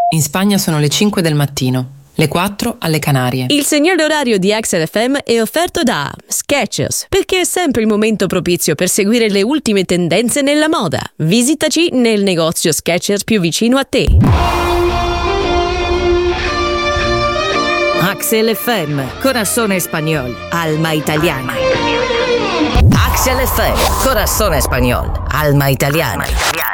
In Spagna sono le 5 del mattino, le 4 alle Canarie. Il segnale orario di Axel FM è offerto da Skechers, perché è sempre il momento propizio per seguire le ultime tendenze nella moda. Visitaci nel negozio Skechers più vicino a te. Axel FM, Corazón Español, alma italiana. Axel FM, Corazón Español, alma italiana.